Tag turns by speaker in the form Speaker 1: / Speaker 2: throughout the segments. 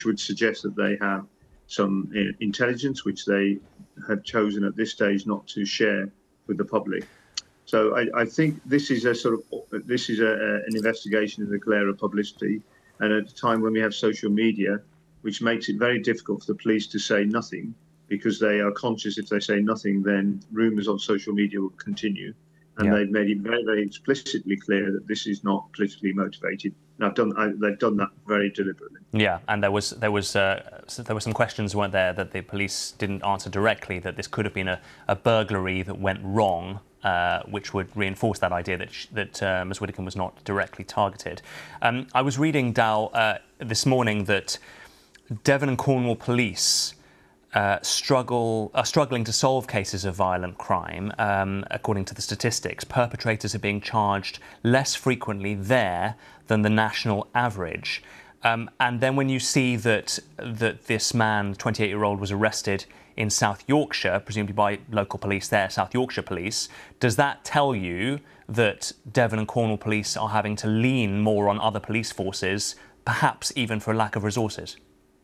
Speaker 1: would suggest that they have some intelligence which they have chosen at this stage not to share with the public. So I think this is an investigation in the glare of publicity, and at a time when we have social media, which makes it very difficult for the police to say nothing, because they are conscious if they say nothing, then rumours on social media will continue. And they've made it very, very explicitly clear that this is not politically motivated. And they've done that very deliberately.
Speaker 2: Yeah, and there were some questions, weren't there, that the police didn't answer directly, that this could have been a burglary that went wrong, which would reinforce that idea that Ms. Widdicombe was not directly targeted. I was reading, Dal, this morning that Devon and Cornwall police are struggling to solve cases of violent crime. According to the statistics, perpetrators are being charged less frequently there than the national average. And then when you see that this man, 28-year-old, was arrested in South Yorkshire, presumably by local police there, South Yorkshire police, does that tell you that Devon and Cornwall police are having to lean more on other police forces, perhaps even for lack of resources?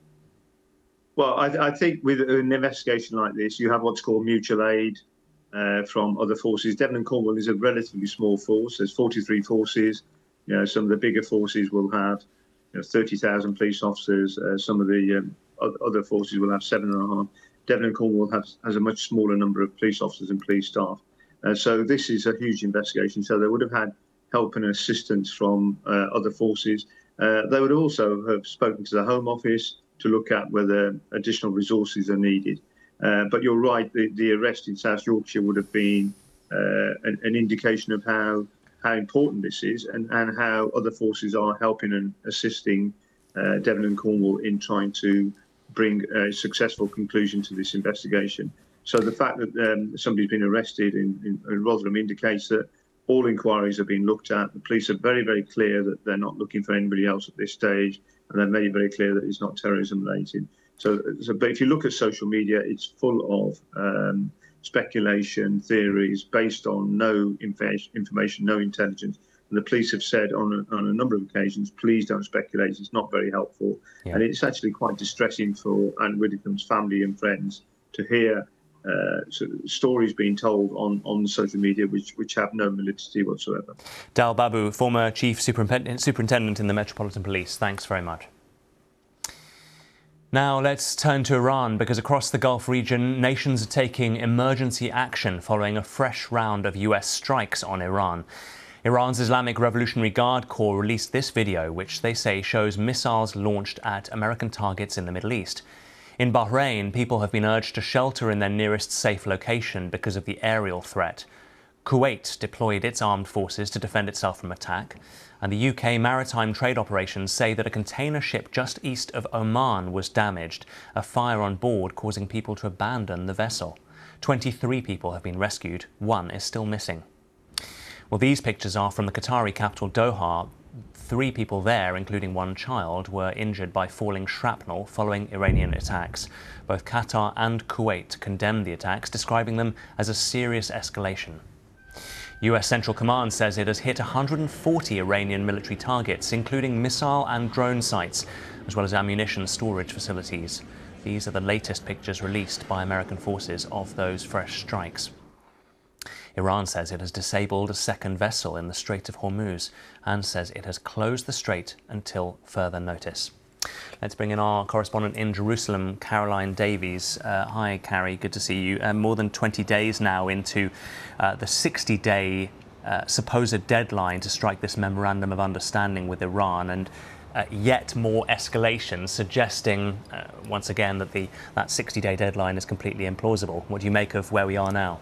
Speaker 1: Well, I think with an investigation like this, you have what's called mutual aid from other forces. Devon and Cornwall is a relatively small force. There's 43 forces. Some of the bigger forces will have 30,000 police officers. Some of the other forces will have 7.5. Devon and Cornwall has a much smaller number of police officers and police staff. So this is a huge investigation. So they would have had help and assistance from other forces. They would also have spoken to the Home Office to look at whether additional resources are needed. But you're right, the arrest in South Yorkshire would have been an indication of how important this is and how other forces are helping and assisting Devon and Cornwall in trying to bring a successful conclusion to this investigation. So the fact that somebody's been arrested in Rotherham indicates that all inquiries are being looked at. The police are very, very clear that they're not looking for anybody else at this stage, and they've made it very clear that it's not terrorism related. But if you look at social media, it's full of speculation, theories based on no information, no intelligence. And the police have said on a number of occasions, please don't speculate, it's not very helpful. Yeah. And it's actually quite distressing for Anne Widdicombe's family and friends to hear stories being told on social media which have no validity whatsoever.
Speaker 2: Dal Babu, former Chief Superintendent in the Metropolitan Police, thanks very much. Now let's turn to Iran, because across the Gulf region, nations are taking emergency action following a fresh round of US strikes on Iran. Iran's Islamic Revolutionary Guard Corps released this video, which they say shows missiles launched at American targets in the Middle East. In Bahrain, people have been urged to shelter in their nearest safe location because of the aerial threat. Kuwait deployed its armed forces to defend itself from attack. And the UK maritime trade operations say that a container ship just east of Oman was damaged, a fire on board causing people to abandon the vessel. 23 people have been rescued, one is still missing. Well, these pictures are from the Qatari capital Doha. 3 people there, including 1 child, were injured by falling shrapnel following Iranian attacks. Both Qatar and Kuwait condemned the attacks, describing them as a serious escalation. US Central Command says it has hit 140 Iranian military targets, including missile and drone sites, as well as ammunition storage facilities. These are the latest pictures released by American forces of those fresh strikes. Iran says it has disabled a second vessel in the Strait of Hormuz and says it has closed the strait until further notice. Let's bring in our correspondent in Jerusalem, Caroline Davies. Hi, Carrie, good to see you. More than 20 days now into the 60-day supposed deadline to strike this memorandum of understanding with Iran, and yet more escalation, suggesting once again that that 60-day deadline is completely implausible. What do you make of where we are now?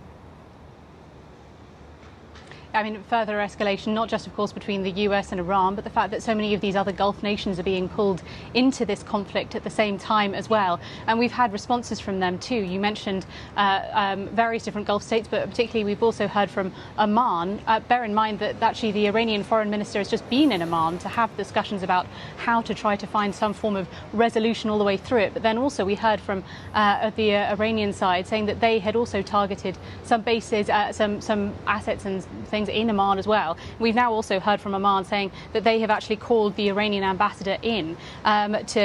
Speaker 3: I mean, further escalation, not just, of course, between the US and Iran, but the fact that so many of these other Gulf nations are being pulled into this conflict at the same time as well. And we've had responses from them too. You mentioned various different Gulf states, but particularly we've also heard from Oman. Bear in mind that actually the Iranian foreign minister has just been in Oman to have discussions about how to try to find some form of resolution all the way through it. But then also we heard from the Iranian side saying that they had also targeted some bases, some assets and things in Oman as well. We've now also heard from Oman saying that they have actually called the Iranian ambassador in to